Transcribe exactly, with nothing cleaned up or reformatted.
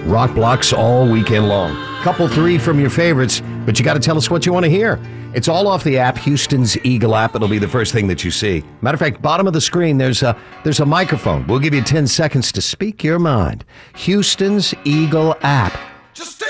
Rock blocks all weekend long. Couple three from your favorites, but you got to tell us what you want to hear. It's all off the app, Houston's Eagle app. It'll be the first thing that you see. Matter of fact, bottom of the screen, there's a there's a microphone. We'll give you ten seconds to speak your mind. Houston's Eagle app.